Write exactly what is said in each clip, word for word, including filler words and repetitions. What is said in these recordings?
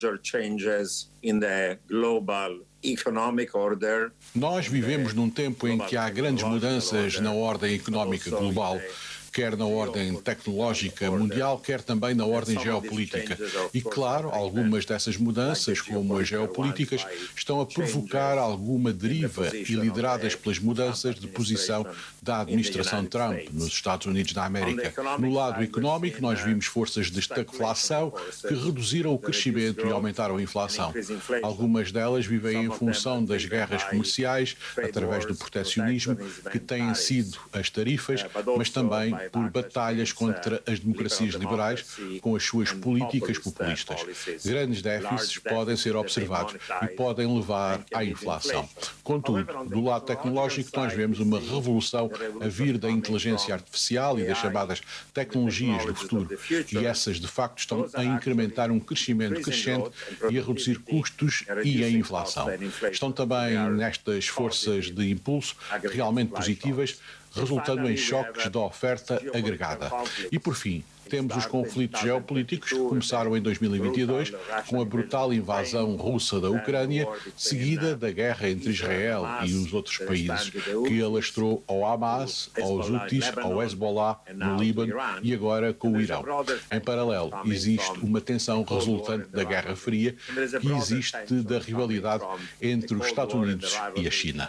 Nós vivemos num tempo em que há grandes mudanças na ordem económica global, quer na ordem tecnológica mundial, quer também na ordem geopolítica. E, claro, algumas dessas mudanças, como as geopolíticas, estão a provocar alguma deriva e lideradas pelas mudanças de posição da administração Trump nos Estados Unidos da América. No lado económico, nós vimos forças de estagflação que reduziram o crescimento e aumentaram a inflação. Algumas delas vivem em função das guerras comerciais, através do protecionismo, que têm sido as tarifas, mas também por batalhas contra as democracias liberais com as suas políticas populistas. Grandes déficits podem ser observados e podem levar à inflação. Contudo, do lado tecnológico, nós vemos uma revolução a vir da inteligência artificial e das chamadas tecnologias do futuro. E essas, de facto, estão a incrementar um crescimento crescente e a reduzir custos e a inflação. Estão também nestas forças de impulso realmente positivas, resultando em choques da oferta agregada. E, por fim, temos os conflitos geopolíticos que começaram em dois mil e vinte e dois com a brutal invasão russa da Ucrânia, seguida da guerra entre Israel e os outros países, que alastrou ao Hamas, aos Houthis, ao Hezbollah no Líbano e agora com o Irão. Em paralelo, existe uma tensão resultante da Guerra Fria que existe da rivalidade entre os Estados Unidos e a China.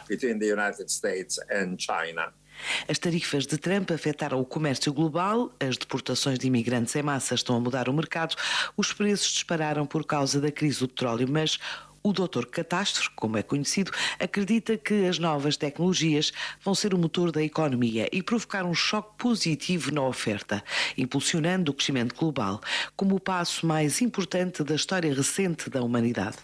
As tarifas de Trump afetaram o comércio global, as deportações de imigrantes em massa estão a mudar o mercado, os preços dispararam por causa da crise do petróleo, mas o doutor Catastro, como é conhecido, acredita que as novas tecnologias vão ser o motor da economia e provocar um choque positivo na oferta, impulsionando o crescimento global, como o passo mais importante da história recente da humanidade.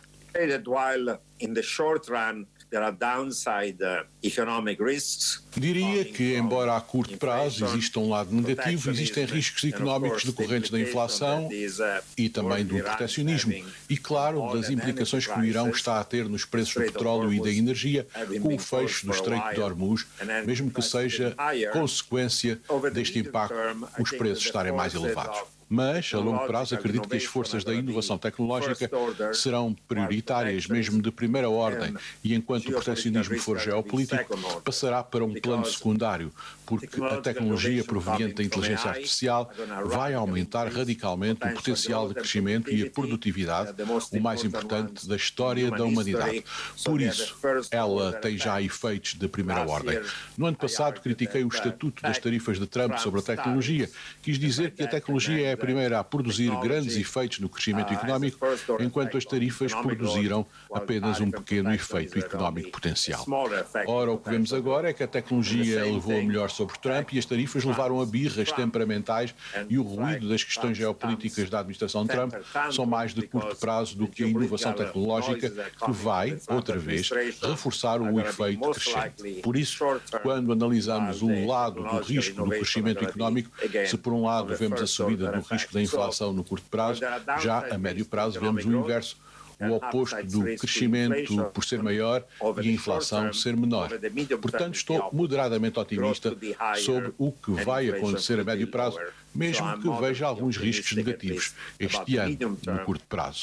Diria que, embora a curto prazo exista um lado negativo, existem riscos económicos decorrentes da inflação e também do protecionismo e, claro, das implicações que o Irão está a ter nos preços do petróleo e da energia com o fecho do Estreito de Hormuz, mesmo que seja consequência deste impacto os preços estarem mais elevados. Mas, a longo prazo, acredito que as forças da inovação tecnológica serão prioritárias, mesmo de primeira ordem, e enquanto o protecionismo for geopolítico, passará para um plano secundário, porque a tecnologia proveniente da inteligência artificial vai aumentar radicalmente o potencial de crescimento e a produtividade, o mais importante da história da humanidade. Por isso, ela tem já efeitos de primeira ordem. No ano passado, critiquei o estatuto das tarifas de Trump sobre a tecnologia. Quis dizer que a tecnologia é a primeira a produzir grandes efeitos no crescimento económico, enquanto as tarifas produziram apenas um pequeno efeito económico potencial. Ora, o que vemos agora é que a tecnologia levou a melhor sobre Trump e as tarifas levaram a birras temperamentais e o ruído das questões geopolíticas da administração Trump são mais de curto prazo do que a inovação tecnológica que vai, outra vez, reforçar o efeito crescente. Por isso, quando analisamos o lado do risco do crescimento económico, se por um lado vemos a subida do risco da inflação no curto prazo, já a médio prazo vemos o inverso, o oposto do crescimento por ser maior e a inflação ser menor. Portanto, estou moderadamente otimista sobre o que vai acontecer a médio prazo, mesmo que veja alguns riscos negativos este ano, no curto prazo.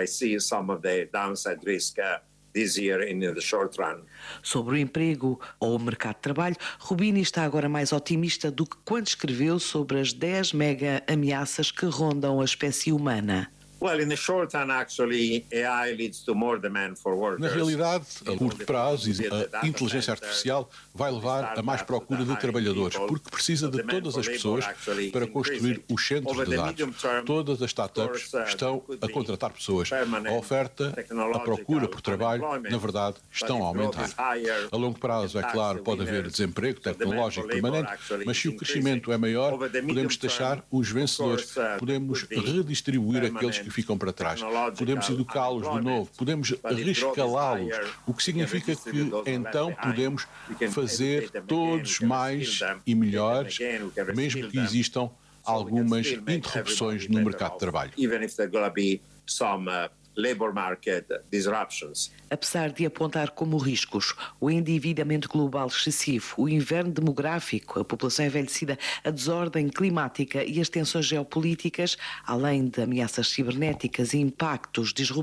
Sobre o emprego ou o mercado de trabalho, Rubini está agora mais otimista do que quando escreveu sobre as dez mega ameaças que rondam a espécie humana. Na realidade, a curto prazo, a inteligência artificial vai levar a mais procura de trabalhadores, porque precisa de todas as pessoas para construir os centros de dados. Todas as startups estão a contratar pessoas. A oferta, a procura por trabalho, na verdade, estão a aumentar. A longo prazo, é claro, pode haver desemprego tecnológico permanente, mas se o crescimento é maior, podemos taxar os vencedores, podemos redistribuir aqueles que ficam para trás, podemos educá-los de novo, podemos rescalá-los, o que significa que então podemos fazer todos mais e melhores, mesmo que existam algumas interrupções no mercado de trabalho. labor market disruptions. Apesar de apontar como riscos o endividamento global excessivo, o inverno demográfico, a população envelhecida, a desordem climática e as tensões geopolíticas, além de ameaças cibernéticas e impactos disruptivos